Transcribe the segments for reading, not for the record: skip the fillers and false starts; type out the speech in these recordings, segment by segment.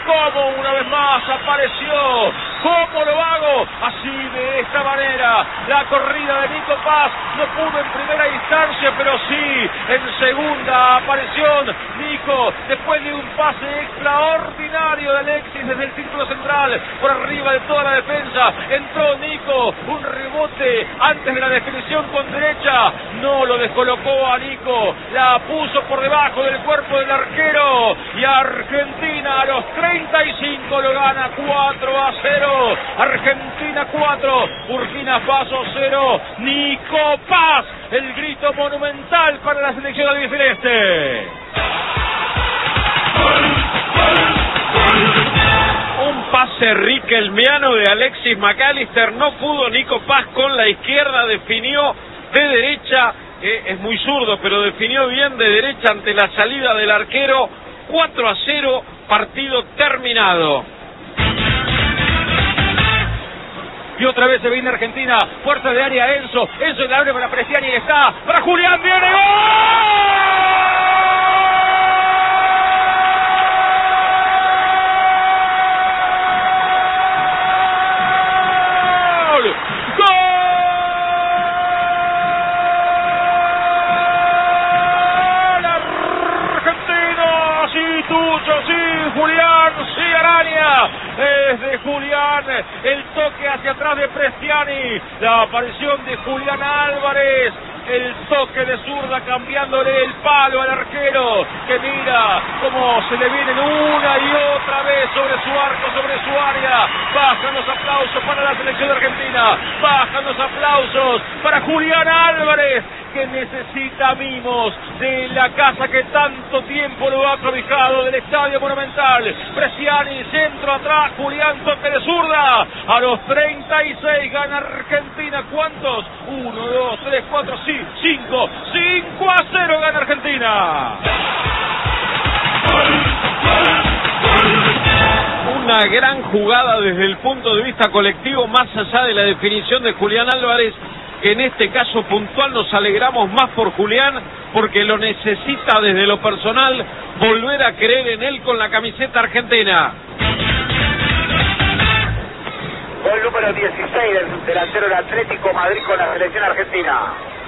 cómo una vez más apareció. ¿Cómo lo hago? Así, de esta manera. La corrida de Nico Paz no pudo en primera instancia, pero sí en segunda aparición. Nico, después de un pase extraordinario de Alexis desde el círculo central, por arriba de toda la defensa, entró Nico, un rebote antes de la definición con derecha, no lo descolocó a Nico, la puso por debajo del cuerpo del arquero, y Argentina a los 35 lo gana 4-0. Argentina 4, Burkina Faso 0. Nico Paz, el grito monumental para la selección albiceleste. Un pase riquelmiano de Alexis McAllister, no pudo Nico Paz con la izquierda, definió de derecha, es muy zurdo, pero definió bien de derecha ante la salida del arquero. 4-0, partido terminado. Y otra vez se viene Argentina, fuerza de área Enzo le abre para Prestiani, está para Julián, viene ¡gol! Julián, sí, Araña, es de Julián, el toque hacia atrás de Prestiani, la aparición de Julián Álvarez, el toque de zurda cambiándole el palo al arquero, que mira cómo se le vienen una y otra vez sobre su arco, sobre su área. Bajan los aplausos para la selección argentina, bajan los aplausos para Julián Álvarez, que necesita mimos de la casa que tanto tiempo lo ha cobijado, del Estadio Monumental. Prestiani, centro atrás, Julián, toque de zurda, a los 36 gana Argentina. ¿Cuántos? 1, 2, 3, 4, 5, 5-0 gana Argentina. Una gran jugada desde el punto de vista colectivo, más allá de la definición de Julián Álvarez, que en este caso puntual nos alegramos más por Julián, porque lo necesita desde lo personal, volver a creer en él con la camiseta argentina. Gol número 16 del delantero del Atlético Madrid con la selección argentina.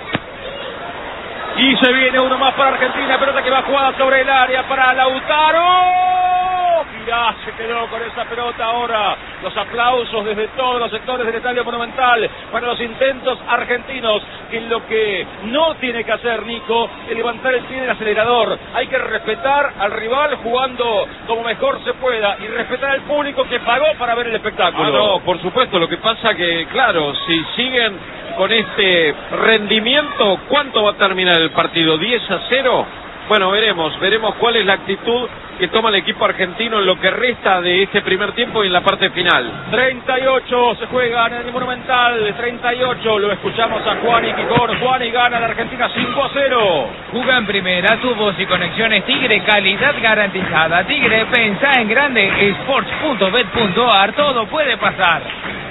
Y se viene uno más para Argentina, pelota que va jugada sobre el área para Lautaro. Mirá, se quedó con esa pelota ahora. Los aplausos desde todos los sectores del Estadio Monumental para los intentos argentinos, que lo que no tiene que hacer Nico es levantar el pie del acelerador. Hay que respetar al rival jugando como mejor se pueda y respetar al público que pagó para ver el espectáculo. No, por supuesto, lo que pasa que, claro, si siguen con este rendimiento, ¿cuánto va a terminar el partido? ¿10-0? Bueno, veremos cuál es la actitud que toma el equipo argentino en lo que resta de este primer tiempo y en la parte final. 38 se juegan en el Monumental, 38, lo escuchamos a Juani Quicón. Juani gana la Argentina 5-0. Juega en primera, tubos y conexiones Tigre, calidad garantizada. Tigre, pensá en grande, sports.bet.ar, todo puede pasar.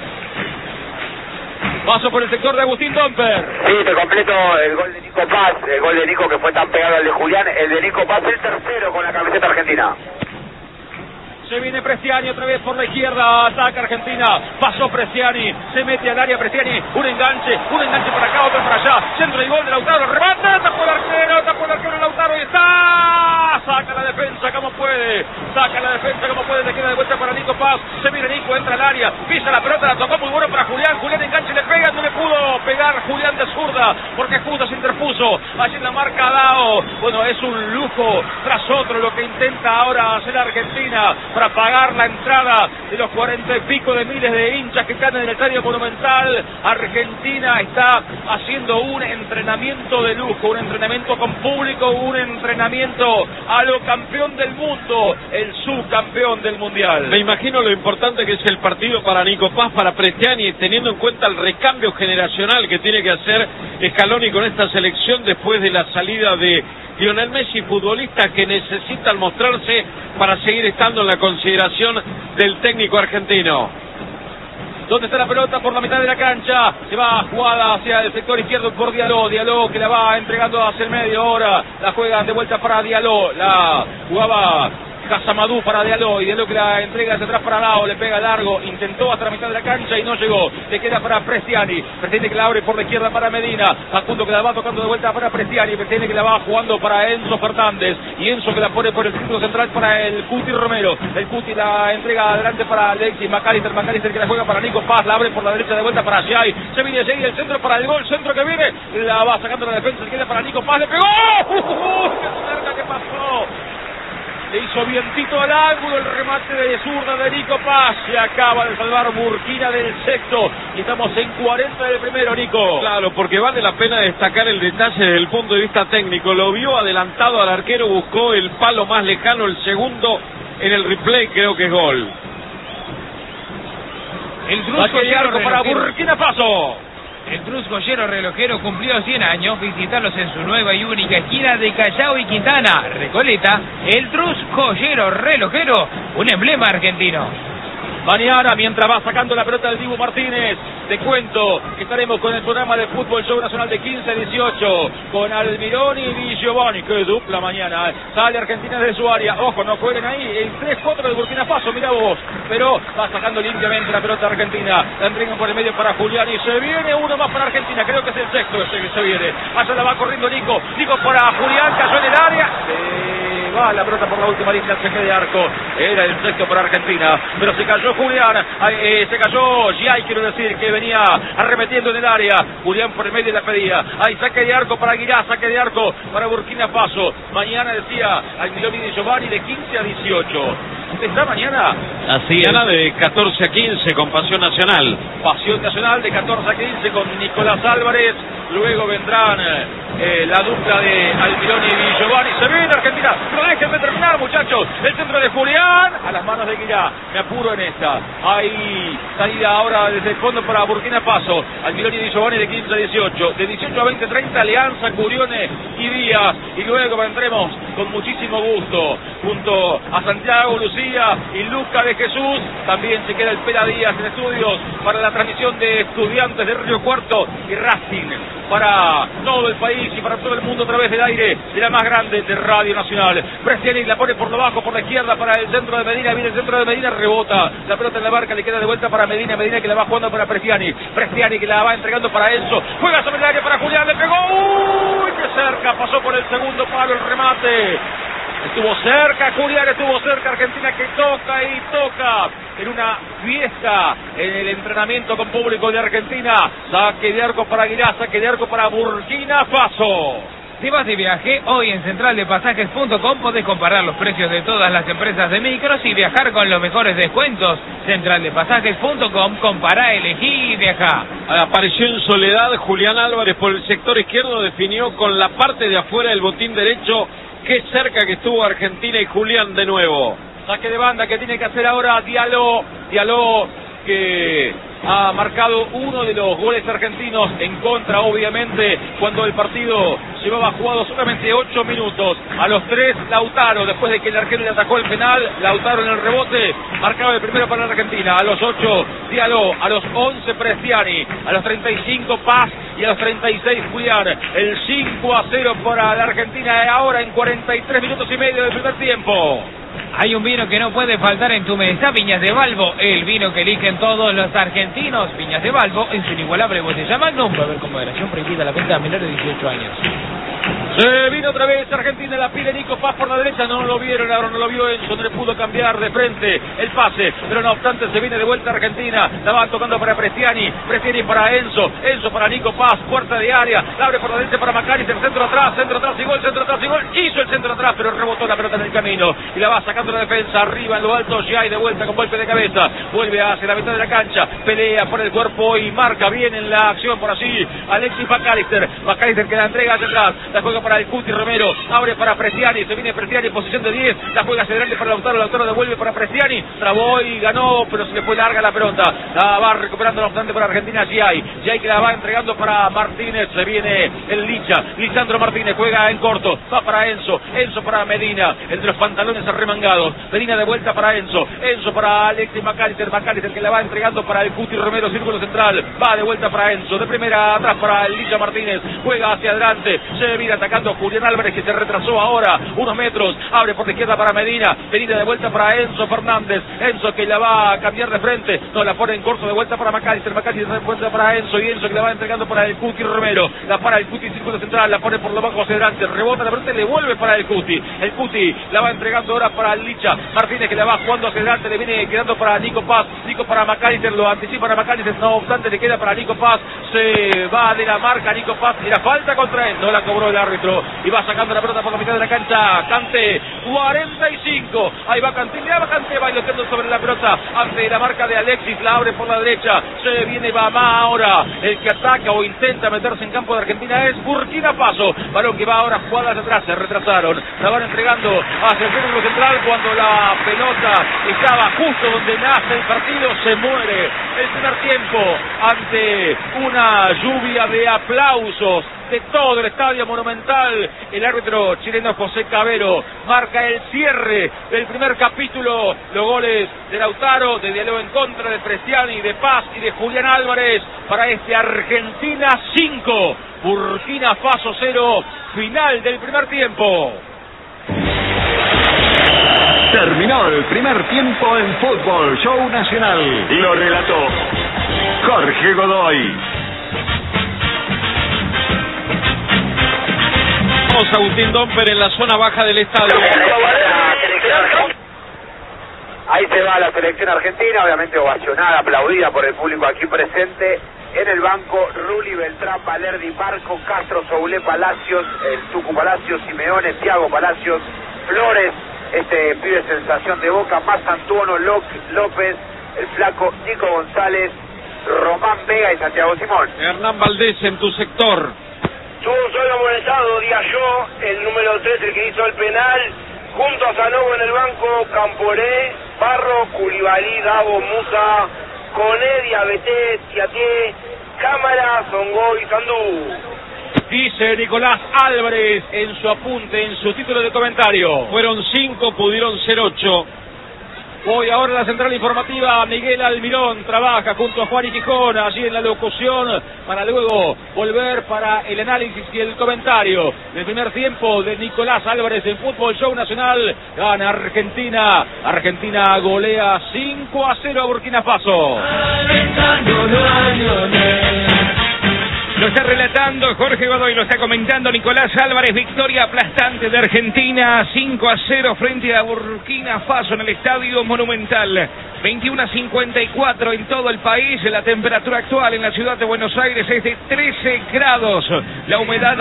Paso por el sector de Agustín Domper. Sí, te completo el gol de Nico Paz, el gol de Nico que fue tan pegado al de Julián, el de Nico Paz, el tercero con la camiseta argentina. Se viene Prestiani otra vez por la izquierda, ataca Argentina, pasó Prestiani, se mete al área Prestiani, un enganche para acá, otro para allá, centro y gol de Lautaro, remata, tapó el arquero Lautaro y está, saca la defensa como puede, le queda de vuelta para Nico Paz, se viene Nico, entra al área, pisa la pelota, la tocó muy bueno para Julián enganche, le pega, no le pudo pegar Julián de zurda, porque justo se interpuso, allí en la marca Dao. Bueno, es un lujo tras otro lo que intenta ahora hacer Argentina para pagar la entrada de los 40 y pico de miles de hinchas que están en el Estadio Monumental. Argentina está haciendo un entrenamiento de lujo, un entrenamiento con público, un entrenamiento a lo campeón del mundo, el subcampeón del mundial. Me imagino lo importante que es el partido para Nico Paz, para Prestiani, teniendo en cuenta el recambio generacional que tiene que hacer Scaloni con esta selección después de la salida de Lionel Messi, futbolista que necesita mostrarse para seguir estando en la consideración del técnico argentino. ¿Dónde está la pelota? Por la mitad de la cancha. Se va jugada hacia el sector izquierdo por Diallo. Diallo que la va entregando hacia el medio ahora. La juegan de vuelta para Diallo. La jugaba Casamadú para Diallo, y Diallo que la entrega hacia atrás para Lao, le pega largo, intentó hasta la mitad de la cancha y no llegó, le queda para Prestiani que la abre por la izquierda para Medina, Facundo que la va tocando de vuelta para Prestiani, que la va jugando para Enzo Fernández, y Enzo que la pone por el círculo central para el Cuti Romero, el Cuti la entrega adelante para Alexis McAllister que la juega para Nico Paz, la abre por la derecha de vuelta para Jay, se viene Jay, el centro para el gol, centro que viene, la va sacando la defensa, se queda para Nico Paz, le pegó, ¡qué cerca que pasó! Le hizo vientito al ángulo el remate de zurda de Nico Paz. Se acaba de salvar Burkina del sexto. Y estamos en 40 del primero, Nico. Claro, porque vale la pena destacar el detalle desde el punto de vista técnico. Lo vio adelantado al arquero, buscó el palo más lejano, el segundo en el replay, creo que es gol. El Drusco de arco para Burkina Faso. El Trus Joyero Relojero cumplió 100 años. Visitarlos en su nueva y única esquina de Callao y Quintana, Recoleta. El Trus Joyero Relojero, un emblema argentino. Mañana, mientras va sacando la pelota el Dibu Martínez, te cuento que estaremos con el programa de Fútbol Show Nacional de 15 a 18, con Almirón y Di Giovanni, que dupla mañana. Sale Argentina de su área, ojo, no jueguen ahí, el 3-4 de Burkina Faso, mira vos, pero va sacando limpiamente la pelota argentina, la entregan por el medio para Julián y se viene uno más para Argentina, creo que es el sexto ese que se viene. Allá la va corriendo Nico para Julián, cayó en el área, va la pelota por la última línea, el cheque de arco, era el sexto para Argentina, pero se cayó Julián, se cayó Giai, quiero decir, que venía arremetiendo en el área. Julián por el medio de la pedida. Hay saque de arco para Aguirá, saque de arco para Burkina Faso. Mañana decía Almirón y Di Giovanni de 15 a 18. ¿Está mañana? Así es. Mañana de 14 a 15 con Pasión Nacional. Pasión Nacional de 14 a 15 con Nicolás Álvarez. Luego vendrán la dupla de Almirón y Di Giovanni. Se viene Argentina. Pero déjenme terminar, muchachos. El centro de Julián a las manos de Aguirá. Me apuro en esta. Hay salida ahora desde el fondo para Burkina Faso. Almirón y Di Giovanni de 15 a 18. De 18 a 20, 30, Alianza, Curione y Díaz. Y luego vendremos con muchísimo gusto junto a Santiago Lucía y Luca de Jesús. También se queda el Pela Díaz en estudios para la transmisión de Estudiantes de Río Cuarto y Racing para todo el país y para todo el mundo a través del aire de la más grande de Radio Nacional. Prestiani la pone por debajo, por la izquierda para el centro de Medina. Viene el centro de Medina, rebota la pelota en la barca, le queda de vuelta para Medina. Medina que la va jugando para Prestiani. Prestiani que la va entregando para Enzo. Juega sobre el área para Julián, le pegó. ¡Uy! ¡Qué cerca! Pasó por el segundo palo el remate. Estuvo cerca Julián, estuvo cerca Argentina, que toca y toca en una fiesta en el entrenamiento con público de Argentina. Saque de arco para Aguirá, saque de arco para Burkina Faso. Si vas de viaje, hoy en centraldepasajes.com podés comparar los precios de todas las empresas de micros y viajar con los mejores descuentos. Centraldepasajes.com, compará, elegí y viajá. Apareció en soledad Julián Álvarez por el sector izquierdo, definió con la parte de afuera del botín derecho. Qué cerca que estuvo Argentina y Julián de nuevo. Saque de banda que tiene que hacer ahora Diallo. Diallo que ha marcado uno de los goles argentinos en contra, obviamente, cuando el partido llevaba jugado solamente 8 minutos. A los 3, Lautaro, después de que el arquero le atacó el penal, Lautaro en el rebote, marcaba el primero para la Argentina. A los 8, Diallo, a los 11, Prestiani, a los 35, Paz, y a los 36, Julián. El 5-0 para la Argentina, ahora en 43 minutos y medio del primer tiempo. Hay un vino que no puede faltar en tu mesa, Viñas de Balbo, el vino que eligen todos los argentinos. Viñas de Balbo en su inigualable botella Magnum. Va a haber con moderación, prohibida la venta a menores de 18 años. Se vino otra vez Argentina, la pide Nico Paz por la derecha, no lo vieron, ahora no lo vio Enzo, no le pudo cambiar de frente el pase, pero no obstante se viene de vuelta Argentina, la va tocando para Prestiani, Prestiani para Enzo, Enzo para Nico Paz, puerta de área, la abre por la derecha para Macalister, centro atrás y gol, centro atrás y gol, hizo el centro atrás, pero rebotó la pelota en el camino, y la va sacando la defensa, arriba en lo alto, ya hay de vuelta con golpe de cabeza, vuelve hacia la mitad de la cancha, pelea por el cuerpo y marca bien en la acción por allí, Alexis Macalister, Macalister que la entrega hacia atrás, la juega para el Cuti Romero, abre para Prestiani, se viene Prestiani en posición de 10, la juega hacia adelante para Lautaro, Lautaro devuelve para Prestiani, trabó y ganó, pero se le fue larga la pelota, la va recuperando no obstante para Argentina, Giai que la va entregando para Martínez, se viene el Licha, Lisandro Martínez juega en corto, va para Enzo, Enzo para Medina, entre los pantalones arremangados, Medina de vuelta para Enzo para Alexis Macalister, Macalister que la va entregando para el Cuti Romero, círculo central, va de vuelta para Enzo, de primera atrás para el Licha Martínez, juega hacia adelante, se viene atacando dejando Julián Álvarez, que se retrasó ahora unos metros, abre por la izquierda para Medina de vuelta para Enzo Fernández, Enzo que la va a cambiar de frente, no, la pone en corto de vuelta para Macalister de vuelta para Enzo, y Enzo que la va entregando para el Cuti Romero, la para el Cuti, círculo central, la pone por lo bajo hacia adelante, rebota de frente, le vuelve para el Cuti la va entregando ahora para el Licha, Martínez que la va jugando hacia adelante, le viene quedando para Nico Paz, Nico para Macalister, lo anticipa para Macalister, no obstante le queda para Nico Paz, se va de la marca Nico Paz, y la falta contra él, no la cobró el árbitro, y va sacando la pelota por la mitad de la cancha, Kanté, 45, ahí va Kanté, le va Kanté bailoteando sobre la pelota, ante la marca de Alexis, la abre por la derecha, se viene Bamá ahora, el que ataca o intenta meterse en campo de Argentina es Burkina Faso, balón que va ahora jugadas atrás, se retrasaron, la van entregando hacia el círculo central, cuando la pelota estaba justo donde nace el partido, se muere el primer tiempo, ante una lluvia de aplausos de todo el estadio Monumental. El árbitro chileno José Cabero marca el cierre del primer capítulo. Los goles de Lautaro, de Diallo en contra, de Prestiani, de Paz y de Julián Álvarez para este Argentina 5, Burkina Faso 0, final del primer tiempo. Terminó el primer tiempo en Fútbol Show Nacional. Lo relató Jorge Godoy. Agustín Domper en la zona baja del estadio. Ahí se va la selección argentina, obviamente ovacionada, aplaudida por el público aquí presente. En el banco, Rulli, Beltrán, Valerdi, Marco, Castro, Soulé, Palacios, el Tucu Palacios, Simeone, Thiago Palacios, Flores, este pibe sensación de Boca, más Antuono, López, el flaco Nico González, Román Vega y Santiago Simón. Hernán Valdés en tu sector. Tuvo un solo amonestado, diría yo, el número 3, el que hizo el penal, junto a Sanogo en el banco, Camporé, Barro, Culibalí, Gabo, Musa, Coné, Diabeté, Tiaté, Cámara, Songo y Sandú. Dice Nicolás Álvarez en su apunte, en su título de comentario. Fueron 5, pudieron ser 8. Hoy ahora la central informativa, Miguel Almirón trabaja junto a Juan y Quijón allí en la locución para luego volver para el análisis y el comentario del primer tiempo de Nicolás Álvarez en Fútbol Show Nacional. Gana Argentina, Argentina golea 5-0 a Burkina Faso. Lo está relatando Jorge Godoy, lo está comentando Nicolás Álvarez. Victoria aplastante de Argentina, 5-0 frente a Burkina Faso en el Estadio Monumental. 21:54 en todo el país. La temperatura actual en la ciudad de Buenos Aires es de 13 grados. La humedad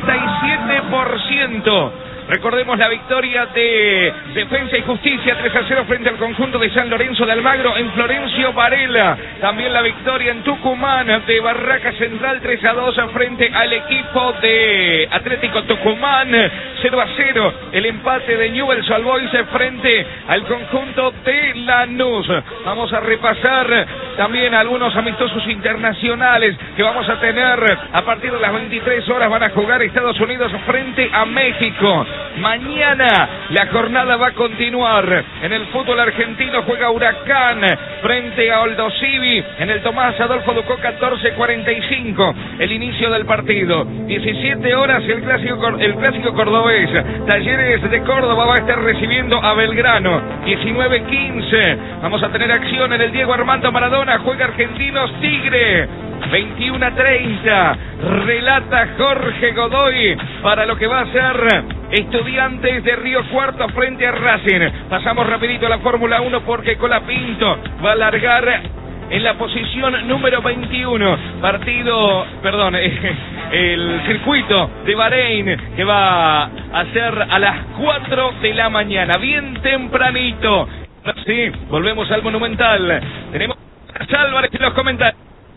87%. Recordemos la victoria de Defensa y Justicia 3-0 frente al conjunto de San Lorenzo de Almagro en Florencio Varela. También la victoria en Tucumán de Barraca Central 3-2 frente al equipo de Atlético Tucumán. 0-0 el empate de Newell's Old Boys frente al conjunto de Lanús. Vamos a repasar también algunos amistosos internacionales que vamos a tener a partir de las 23 horas. Van a jugar Estados Unidos frente a México. Mañana la jornada va a continuar. En el fútbol argentino juega Huracán frente a Aldosivi en el Tomás Adolfo Ducó 14:45 el inicio del partido. 17 horas el clásico cordobés. Talleres de Córdoba va a estar recibiendo a Belgrano. 19:15 vamos a tener acción en el Diego Armando Maradona. Juega Argentinos Tigre. 21:30 relata Jorge Godoy para lo que va a ser Estudiantes de Río Cuarto frente a Racing. Pasamos rapidito a la Fórmula 1 porque Colapinto va a largar en la posición número 21. El circuito de Bahrein que va a ser a las 4 de la mañana, bien tempranito. Sí, volvemos al Monumental. Tenemos a Álvarez en los comentarios.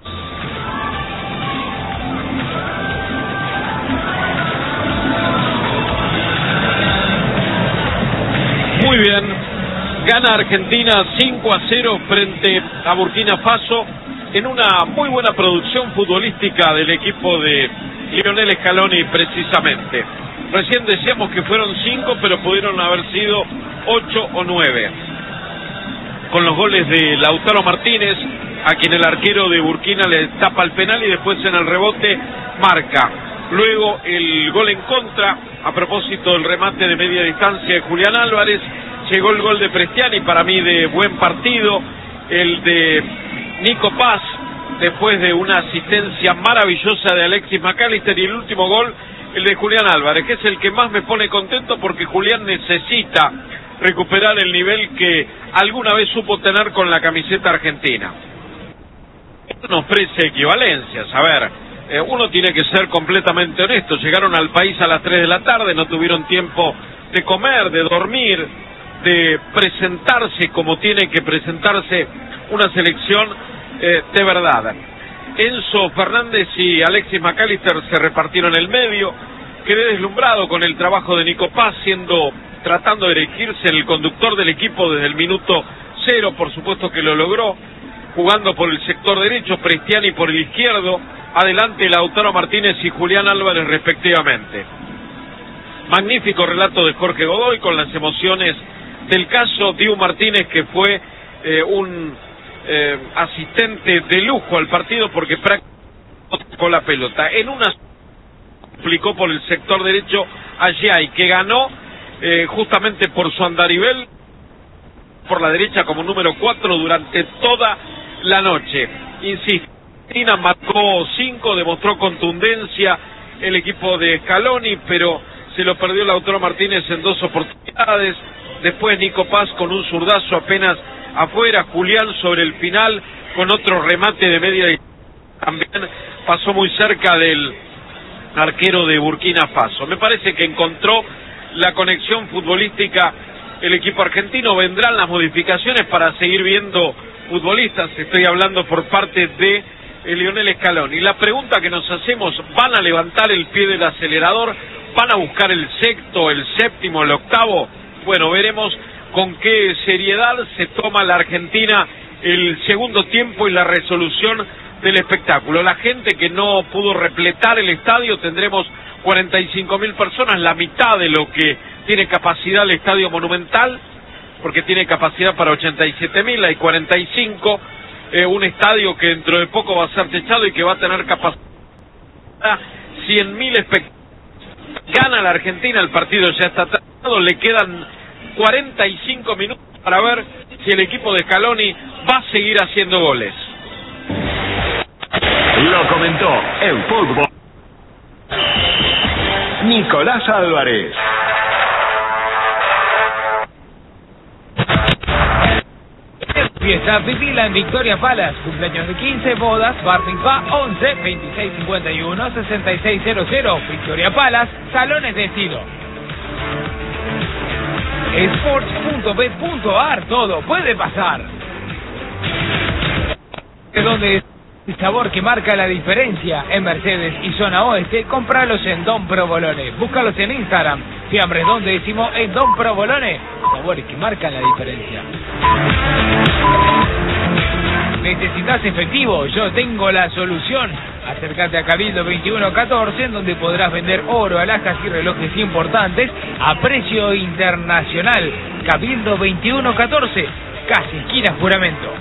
Muy bien, gana Argentina 5-0 frente a Burkina Faso en una muy buena producción futbolística del equipo de Lionel Scaloni precisamente. Recién decíamos que fueron 5, pero pudieron haber sido 8 o 9. Con los goles de Lautaro Martínez, a quien el arquero de Burkina le tapa el penal y después en el rebote marca. Luego el gol en contra, a propósito del remate de media distancia de Julián Álvarez. Llegó el gol de Prestiani, para mí de buen partido. El de Nico Paz, después de una asistencia maravillosa de Alexis McAllister. Y el último gol, el de Julián Álvarez, que es el que más me pone contento, porque Julián necesita recuperar el nivel que alguna vez supo tener con la camiseta argentina. Esto nos ofrece equivalencias. A ver, uno tiene que ser completamente honesto. Llegaron al país a las 3 de la tarde, no tuvieron tiempo de comer, de dormir, de presentarse como tiene que presentarse una selección de verdad. Enzo Fernández y Alexis McAllister se repartieron el medio. Quedé deslumbrado con el trabajo de Nico Paz, tratando de erigirse el conductor del equipo desde el minuto 0, por supuesto que lo logró, jugando por el sector derecho, Prestiani por el izquierdo, adelante Lautaro Martínez y Julián Álvarez respectivamente. Magnífico relato de Jorge Godoy con las emociones del caso. Dibu Martínez, que fue un asistente de lujo al partido, porque prácticamente con la pelota en una aplicó por el sector derecho a Giai, que ganó justamente por su andarivel por la derecha como número 4 durante toda la noche. Insisto, Argentina marcó 5, demostró contundencia el equipo de Scaloni, pero se lo perdió Lautaro Martínez en 2 oportunidades. Después Nico Paz con un zurdazo apenas afuera. Julián sobre el final con otro remate de media distancia. También pasó muy cerca del arquero de Burkina Faso. Me parece que encontró la conexión futbolística el equipo argentino. Vendrán las modificaciones para seguir viendo futbolistas. Estoy hablando por parte de Lionel Scaloni. La pregunta que nos hacemos: ¿van a levantar el pie del acelerador? ¿Van a buscar el sexto, el séptimo, el octavo? Bueno, veremos con qué seriedad se toma la Argentina el segundo tiempo y la resolución del espectáculo. La gente que no pudo repletar el estadio, tendremos 45.000 personas, la mitad de lo que tiene capacidad el Estadio Monumental, porque tiene capacidad para 87.000, hay 45, un estadio que dentro de poco va a ser techado y que va a tener capacidad 100.000 espectadores. Gana la Argentina, el partido ya está terminado, le quedan 45 minutos para ver si el equipo de Scaloni va a seguir haciendo goles. Lo comentó en fútbol Nicolás Álvarez. Fiesta Pipila en Victoria Palace, cumpleaños de 15, bodas, bar mitzvah 11 2651 6600. Victoria Palace, salones de estilo. Sports.bet.ar, todo puede pasar. Donde es el sabor que marca la diferencia en Mercedes y zona oeste, compralos en Don Provolone. Búscalos en Instagram. Fiambres Don Décimo en Don Provolone. Sabores que marcan la diferencia. ¿Necesitas efectivo? Yo tengo la solución. Acércate a Cabildo 2114, en donde podrás vender oro, alhajas y relojes importantes a precio internacional. Cabildo 2114, casi esquina Juramento.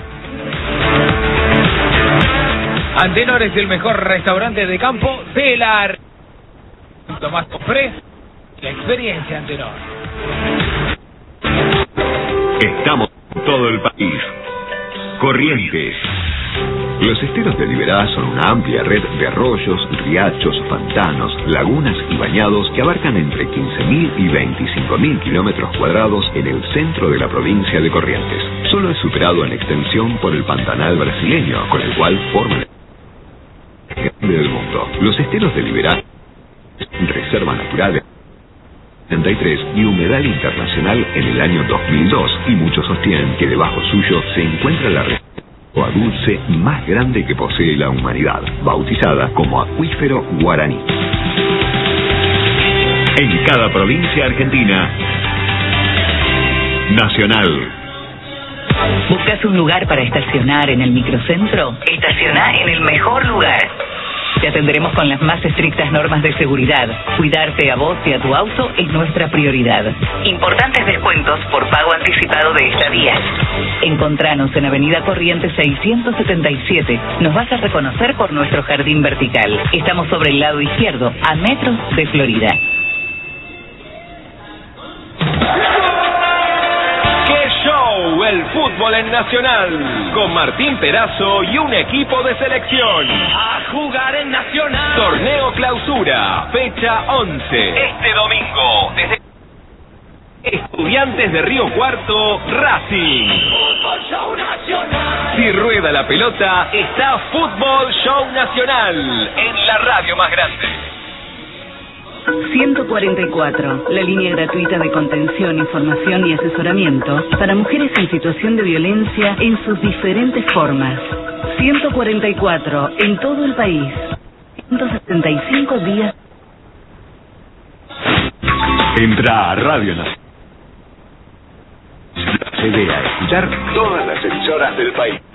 Antenor es el mejor restaurante de campo de la... Tomás Cofré, la experiencia Antenor. Estamos en todo el país. Corrientes. Los esteros de Liberá son una amplia red de arroyos, riachos, pantanos, lagunas y bañados que abarcan entre 15.000 y 25.000 kilómetros cuadrados en el centro de la provincia de Corrientes. Solo es superado en extensión por el Pantanal brasileño, con el cual forman el grande del mundo. Los esteros de Liberá, reserva natural 73 y humedal internacional en el año 2002, y muchos sostienen que debajo suyo se encuentra la reserva dulce más grande que posee la humanidad, bautizada como Acuífero Guaraní. En cada provincia argentina, Nacional. ¿Buscas un lugar para estacionar en el microcentro? Estaciona en el mejor lugar. Te atenderemos con las más estrictas normas de seguridad. Cuidarte a vos y a tu auto es nuestra prioridad. Importantes descuentos por pago anticipado de estadías. Encontranos en Avenida Corrientes 677. Nos vas a reconocer por nuestro jardín vertical. Estamos sobre el lado izquierdo, a metros de Florida. El fútbol en Nacional, con Martín Perazo y un equipo de selección. A jugar en Nacional. Torneo Clausura, fecha 11. Este domingo, desde Estudiantes de Río Cuarto, Racing. Fútbol Show Nacional. Si rueda la pelota, está Fútbol Show Nacional, en la radio más grande. 144, la línea gratuita de contención, información y asesoramiento para mujeres en situación de violencia en sus diferentes formas. 144, en todo el país. 175 días. Entra a Radio Nacional. Se ve a escuchar todas las emisoras del país.